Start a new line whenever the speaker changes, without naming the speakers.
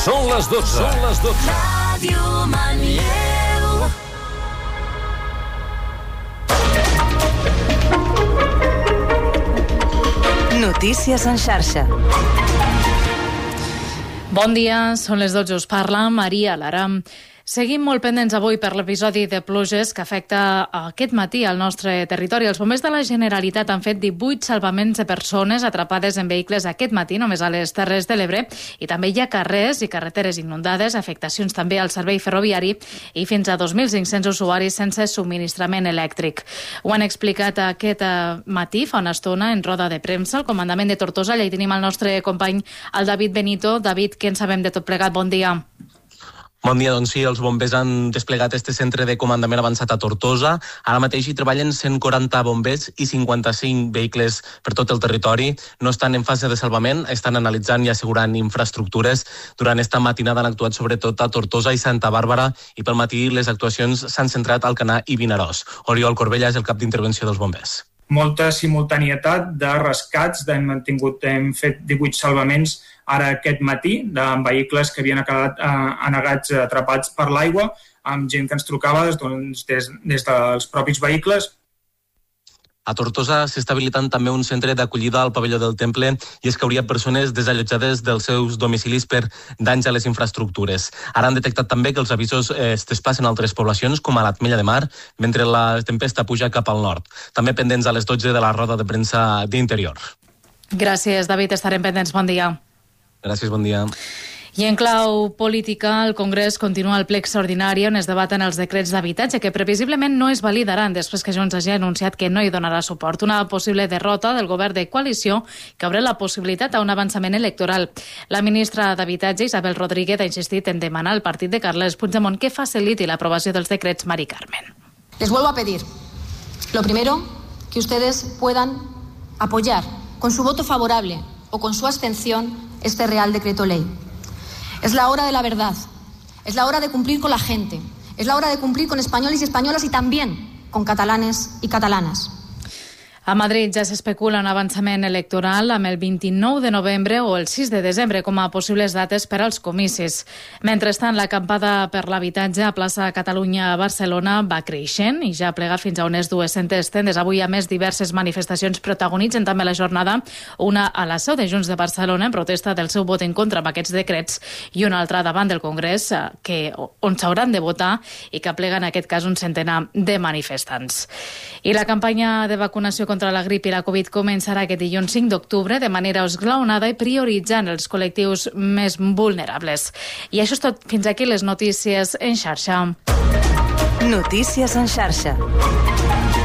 Són les 12. Són les 12.
Ràdio Manlleu.
Notícies en xarxa.
Bon dia, són les 12. Us parla Maria Lara. Seguim molt pendents avui per l'episodi de pluges que afecta aquest matí al nostre territori. Els bombers de la Generalitat han fet 18 salvaments de persones atrapades en vehicles aquest matí, només a les Terres de l'Ebre, i també hi ha carrers i carreteres inundades, afectacions també al servei ferroviari i fins a 2.500 usuaris sense subministrament elèctric. Ho han explicat aquest matí, fa una estona, en roda de premsa, al comandament de Tortosa. Allà hi tenim el nostre company, el David Benito. David, què en sabem de tot plegat? Bon dia.
Bon dia, doncs sí, els bombers han desplegat este centre de comandament avançat a Tortosa. Ara mateix hi treballen 140 bombers i 55 vehicles per tot el territori. No estan en fase de salvament, estan analitzant i assegurant infraestructures. Durant esta matinada han actuat sobretot a Tortosa i Santa Bàrbara i pel matí les actuacions s'han centrat al Alcanar i Vinaròs. Oriol Corbella és el cap d'intervenció dels bombers.
Molta simultanietat de rescats, hem fet 18 salvaments ara aquest matí de vehicles que havien quedat anegats, atrapats per l'aigua, amb gent que ens trucava doncs, des dels propis vehicles.
A Tortosa s'està habilitant també un centre d'acollida al pavelló del Temple i és que hauria persones desallotjades dels seus domicilis per danys a les infraestructures. Ara han detectat també que els avisos es traspassen a altres poblacions, com a l'Atmella de Mar, mentre la tempesta puja cap al nord. També pendents a les 12 de la roda de premsa d'Interior.
Gràcies, David. Estarem pendents. Bon dia.
Gràcies, bon dia.
I en clau política, el Congrés continua el ple extraordinari on es debaten els decrets d'habitatge que previsiblement no es validaran després que Junts hagi anunciat que no hi donarà suport. Una possible derrota del govern de coalició que obre la possibilitat a un avançament electoral. La ministra d'Habitatge, Isabel Rodríguez, ha insistit en demanar al partit de Carles Puigdemont que faciliti l'aprovació dels decrets. Mari Carmen.
Les vuelvo a pedir, lo primero, que ustedes puedan apoyar con su voto favorable o con su abstención este Real Decreto Ley. Es la hora de la verdad, es la hora de cumplir con la gente, es la hora de cumplir con españoles y españolas y también con catalanes y catalanas.
A Madrid ja s'especula un avançament electoral amb el 29 de novembre o el 6 de desembre com a possibles dates per als comicis. Mentrestant, l'acampada per l'habitatge a plaça Catalunya a Barcelona va creixent i ja plega fins a unes 200 tendes. Avui, a més, diverses manifestacions protagonitzen també la jornada, una a la seu de Junts de Barcelona en protesta del seu vot en contra amb aquests decrets i una altra davant del Congrés on s'hauran de votar i que plega en aquest cas un centenar de manifestants. I la campanya de vacunació contra la grip i la Covid començarà aquest dilluns 5 d'octubre de manera esglaonada i prioritzant els col·lectius més vulnerables. I això és tot. Fins aquí les notícies en xarxa.
Notícies en xarxa.